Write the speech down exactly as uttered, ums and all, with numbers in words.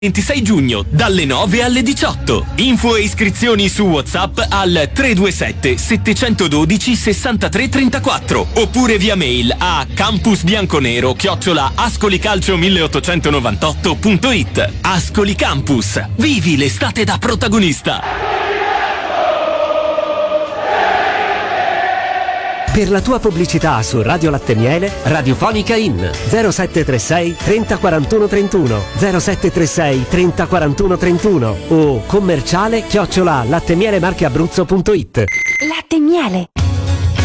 ventisei giugno, dalle nove alle diciotto. Info e iscrizioni su WhatsApp al tre due sette sette uno due sei sei tre tre quattro oppure via mail a campusbianconero chiocciola ascolicalcio milleottocentonovantotto punto it. Ascoli Campus, vivi l'estate da protagonista. Per la tua pubblicità su Radio Latte Miele, Radiofonica in zero sette tre sei trenta quarantuno trentuno, zero sette tre sei trenta quarantuno trentuno o commerciale chiocciola lattemielemarcheabruzzo punto it. Latte Miele.